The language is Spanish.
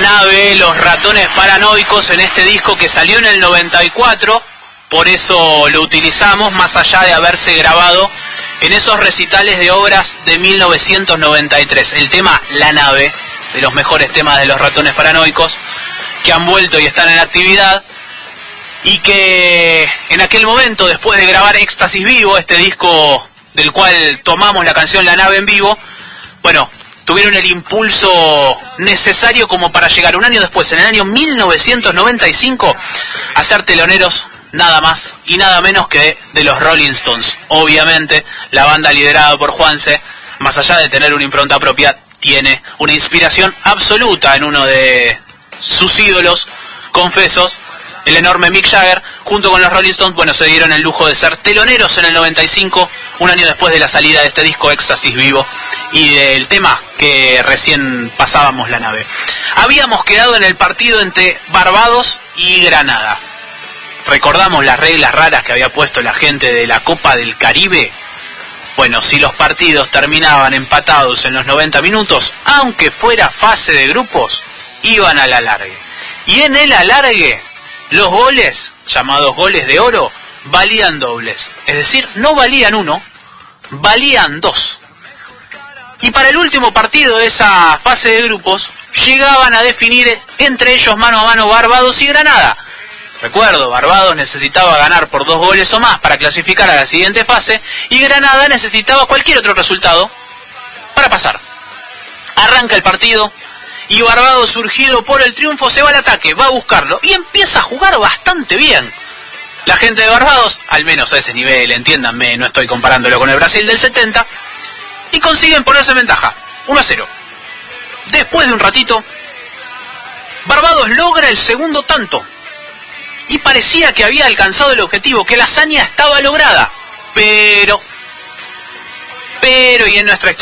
nave, los ratones paranoicos, en este disco que salió en el 94, por eso lo utilizamos, más allá de haberse grabado en esos recitales de obras de 1993. El tema La Nave, de los mejores temas de los ratones paranoicos, que han vuelto y están en actividad, y que en aquel momento, después de grabar Éxtasis Vivo, este disco del cual tomamos la canción La Nave en vivo, bueno, tuvieron el impulso necesario como para llegar un año después, en el año 1995, a ser teloneros nada más y nada menos que de los Rolling Stones. Obviamente, la banda liderada por Juanse, más allá de tener una impronta propia, tiene una inspiración absoluta en uno de sus ídolos confesos, el enorme Mick Jagger. Junto con los Rolling Stones, bueno, se dieron el lujo de ser teloneros en el 95, un año después de la salida de este disco Éxtasis Vivo y del tema que recién pasábamos, La Nave. Habíamos quedado en el partido entre Barbados y Granada. ¿Recordamos las reglas raras que había puesto la gente de la Copa del Caribe? Bueno, si los partidos terminaban empatados en los 90 minutos, aunque fuera fase de grupos, iban al alargue. Y en el alargue, los goles, llamados goles de oro, valían dobles. Es decir, no valían uno, valían dos. Y para el último partido de esa fase de grupos, llegaban a definir entre ellos mano a mano Barbados y Granada. Recuerdo, Barbados necesitaba ganar por 2 goles o más para clasificar a la siguiente fase, y Granada necesitaba cualquier otro resultado para pasar. Arranca el partido, y Barbados, surgido por el triunfo, se va al ataque, va a buscarlo, y empieza a jugar bastante bien. La gente de Barbados, al menos a ese nivel, entiéndanme, no estoy comparándolo con el Brasil del 70, y consiguen ponerse en ventaja, 1-0. Después de un ratito, Barbados logra el segundo tanto, y parecía que había alcanzado el objetivo, que la hazaña estaba lograda, pero, y en nuestra historia